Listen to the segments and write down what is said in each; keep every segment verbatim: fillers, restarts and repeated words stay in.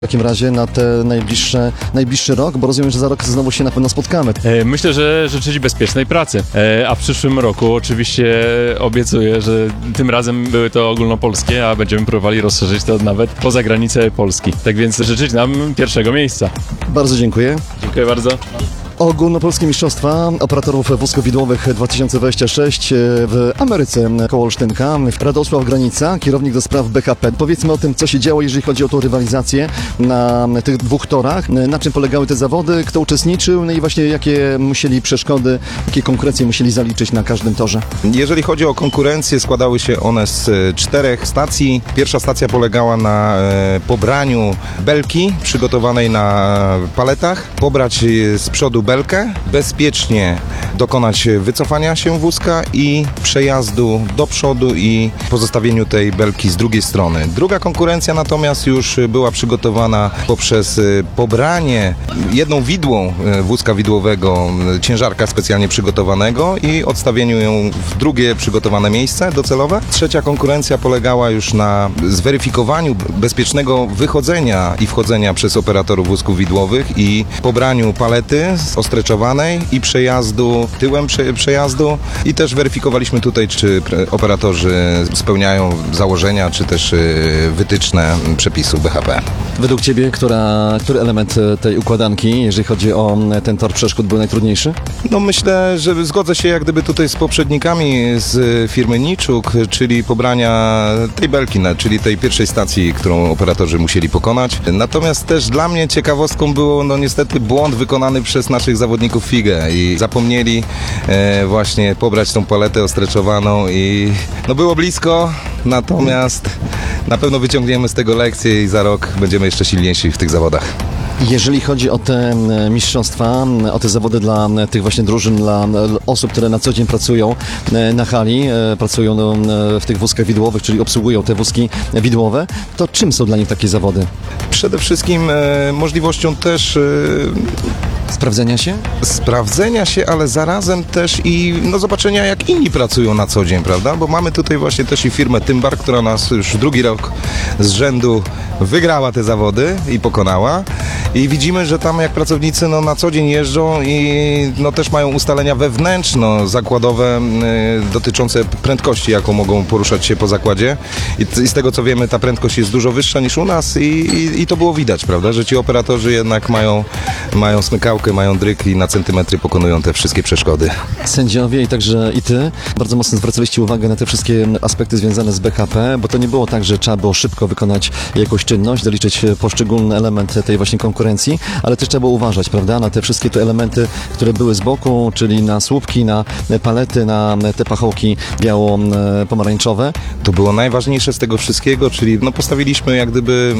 W takim razie na te najbliższe, najbliższy rok, bo rozumiem, że za rok znowu się na pewno spotkamy. E, Myślę, że życzyć bezpiecznej pracy, e, a w przyszłym roku oczywiście obiecuję, że tym razem były to ogólnopolskie, a będziemy próbowali rozszerzyć to nawet poza granice Polski. Tak więc życzyć nam pierwszego miejsca. Bardzo dziękuję. Dziękuję bardzo. Ogólnopolskie Mistrzostwa Operatorów Wózków Widłowych dwa tysiące dwudziesty szósty w Ameryce koło Olsztynka. Radosław Granica, kierownik do spraw B H P. Powiedzmy o tym, co się działo, jeżeli chodzi o tą rywalizację na tych dwóch torach. Na czym polegały te zawody, kto uczestniczył, no i właśnie jakie musieli przeszkody, jakie konkurencje musieli zaliczyć na każdym torze. Jeżeli chodzi o konkurencję, składały się one z czterech stacji. Pierwsza stacja polegała na pobraniu belki przygotowanej na paletach, pobrać z przodu belkę, bezpiecznie dokonać wycofania się wózka i przejazdu do przodu i pozostawieniu tej belki z drugiej strony. Druga konkurencja natomiast już była przygotowana poprzez pobranie jedną widłą wózka widłowego, ciężarka specjalnie przygotowanego i odstawieniu ją w drugie przygotowane miejsce docelowe. Trzecia konkurencja polegała już na zweryfikowaniu bezpiecznego wychodzenia i wchodzenia przez operatorów wózków widłowych i pobraniu palety ostreczowanej i przejazdu, tyłem prze, przejazdu i też weryfikowaliśmy tutaj, czy operatorzy spełniają założenia, czy też wytyczne przepisów B H P. Według Ciebie, która, który element tej układanki, jeżeli chodzi o ten tor przeszkód, był najtrudniejszy? No myślę, że zgodzę się jak gdyby tutaj z poprzednikami z firmy Niczuk, czyli pobrania tej belki, czyli tej pierwszej stacji, którą operatorzy musieli pokonać. Natomiast też dla mnie ciekawostką było no niestety błąd wykonany przez naszych zawodników Figę i zapomnieli e, właśnie pobrać tą paletę ostreczowaną i no było blisko, natomiast na pewno wyciągniemy z tego lekcję i za rok będziemy jeszcze silniejsi w tych zawodach. Jeżeli chodzi o te mistrzostwa, o te zawody dla tych właśnie drużyn, dla osób, które na co dzień pracują na hali, pracują w tych wózkach widłowych, czyli obsługują te wózki widłowe, to czym są dla nich takie zawody? Przede wszystkim e, możliwością też e, Sprawdzenia się? Sprawdzenia się, ale zarazem też i no, zobaczenia, jak inni pracują na co dzień, prawda? Bo mamy tutaj właśnie też i firmę Tymbar, która nas już drugi rok z rzędu wygrała te zawody i pokonała. I widzimy, że tam jak pracownicy no, na co dzień jeżdżą i no, też mają ustalenia wewnętrzno-zakładowe y, dotyczące prędkości, jaką mogą poruszać się po zakładzie. I, I z tego co wiemy, ta prędkość jest dużo wyższa niż u nas i, i, i to było widać, prawda? Że ci operatorzy jednak mają, mają smykałkę, mają dryk i na centymetry pokonują te wszystkie przeszkody. Sędziowie i także i Ty bardzo mocno zwracaliście uwagę na te wszystkie aspekty związane z B H P, bo to nie było tak, że trzeba było szybko wykonać jakąś czynność, doliczyć poszczególny element tej właśnie konkurencji, ale też trzeba było uważać, prawda, na te wszystkie te elementy, które były z boku, czyli na słupki, na palety, na te pachołki biało-pomarańczowe. To było najważniejsze z tego wszystkiego, czyli no, postawiliśmy jak gdyby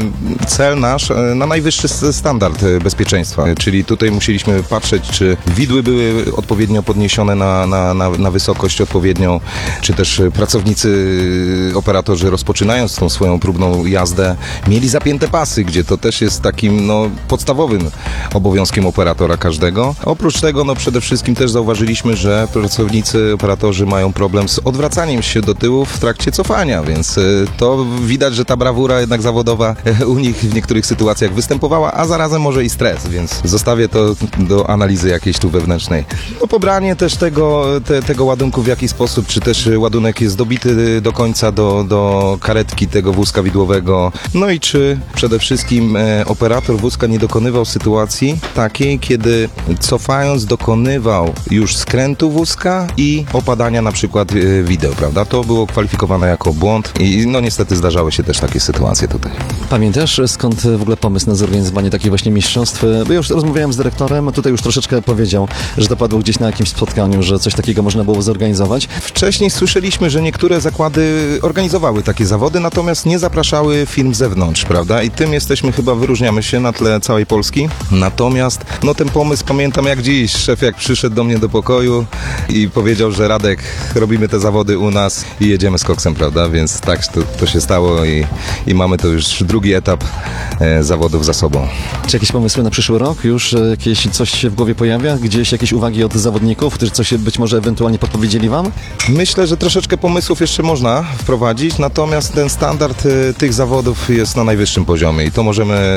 cel nasz na najwyższy standard bezpieczeństwa, czyli tutaj musieliśmy patrzeć, czy widły były odpowiednio podniesione na, na, na, na wysokość odpowiednią, czy też pracownicy, operatorzy rozpoczynając tą swoją próbną jazdę mieli zapięte pasy, gdzie to też jest takim no, podstawowym obowiązkiem operatora każdego. Oprócz tego no, przede wszystkim też zauważyliśmy, że pracownicy, operatorzy mają problem z odwracaniem się do tyłu w trakcie cofania, więc to widać, że ta brawura jednak zawodowa u nich w niektórych sytuacjach występowała, a zarazem może i stres, więc zostawię to do analizy jakiejś tu wewnętrznej. No, pobranie też tego, te, tego ładunku w jaki sposób, czy też ładunek jest dobity do końca do, do karetki tego wózka widłowego, no i czy przede wszystkim e, operator wózka nie dokonywał sytuacji takiej, kiedy cofając dokonywał już skrętu wózka i opadania na przykład e, wideł, prawda? To było kwalifikowane jako błąd i no niestety zdarzały się też takie sytuacje tutaj. Pamiętasz, skąd w ogóle pomysł na zorganizowanie takich właśnie mistrzostw? Bo ja już rozmawiałem z dyrektorem, tutaj już troszeczkę powiedział, że to padło gdzieś na jakimś spotkaniu, że coś takiego można było zorganizować. Wcześniej słyszeliśmy, że niektóre zakłady organizowały takie zawody, natomiast nie zapraszały firm z zewnątrz, prawda? I tym jesteśmy chyba, wyróżniamy się na tle całej Polski. Natomiast no ten pomysł pamiętam jak dziś. Szef jak przyszedł do mnie do pokoju i powiedział, że Radek, robimy te zawody u nas i jedziemy z koksem, prawda? Więc tak to, to się stało i, i mamy to już drugi etap e, zawodów za sobą. Czy jakieś pomysły na przyszły rok? Już jakieś coś się w głowie pojawia? Gdzieś jakieś uwagi od zawodników, którzy coś być może ewentualnie podpowiedzieli Wam? Myślę, że troszeczkę pomysłów jeszcze można wprowadzić, natomiast ten standard e, tych zawodów jest na najwyższym poziomie i to możemy